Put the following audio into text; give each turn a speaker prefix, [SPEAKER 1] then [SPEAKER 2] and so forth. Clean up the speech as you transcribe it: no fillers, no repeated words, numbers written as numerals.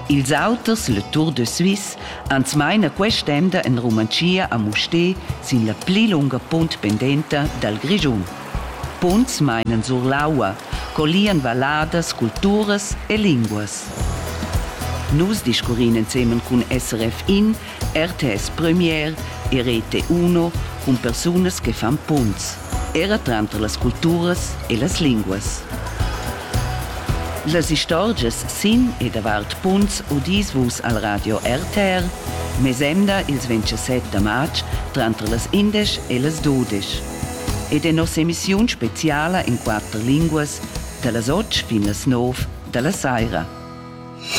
[SPEAKER 1] Ils auters, le Tour de Suisse, ans maina quest'emda en Romantia a Mustér sin la pli lunga punt pendenta dal Grischun. Punts mainan sur l'aua, collian valadas, culturas e linguas. Nus discurin insieme con SRF In, RTS Premier e Rete Uno con personas che fan punts, era tra las culturas e las linguas. Las istorgias sin e davart punts udis vus al radio RTR, mesemda ils 27 maig tra las 11 e las 12. Ed è nos emissiun speciala in 4 linguas, da las 8 fin las 9 da la saira.